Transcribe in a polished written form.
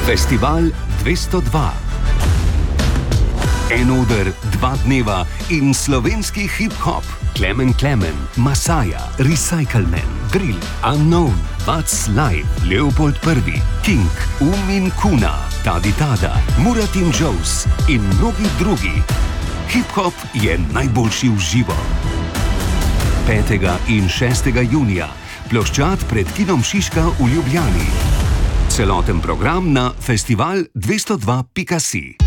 Festival 202. En oder, 2 dneva in slovenski hip-hop. Klemen, Masaja, Recycleman, Drill, Unknown, Vats Live, Leopold I, King, Umin Kuna, Tadi Tada, Muratin Joes in mnogi drugi. Hip-hop je najboljši v živo. 5. in 6. junija, ploščad pred kinom Šiška v Ljubljani. Celoten program na festival202.si.